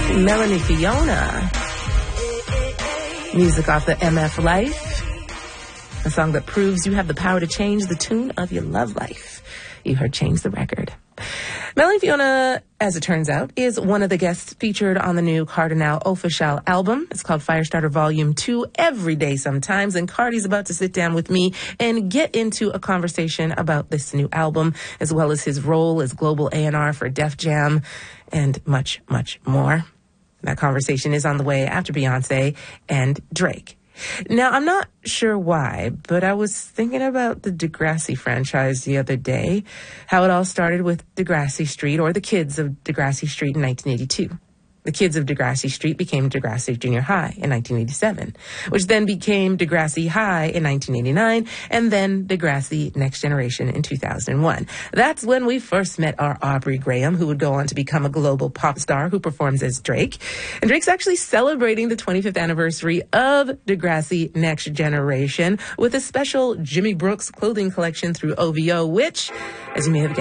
Melanie Fiona. Music off the MF Life. A song that proves you have the power to change the tune of your love life. You heard Change the Record. Melanie Fiona, as it turns out, is one of the guests featured on the new Cardinal Offishall album. It's called Firestarter Volume 2, Every Day Sometimes. And Cardi's about to sit down with me and get into a conversation about this new album, as well as his role as global A&R for Def Jam, and much, much more. That conversation is on the way after Beyonce and Drake. Now, I'm not sure why, but I was thinking about the Degrassi franchise the other day, how it all started with Degrassi Street, or the kids of Degrassi Street, in 1982. The kids of Degrassi Street became Degrassi Junior High in 1987, which then became Degrassi High in 1989, and then Degrassi Next Generation in 2001. That's when we first met our Aubrey Graham, who would go on to become a global pop star who performs as Drake. And Drake's actually celebrating the 25th anniversary of Degrassi Next Generation with a special Jimmy Brooks clothing collection through OVO, which, as you may have guessed,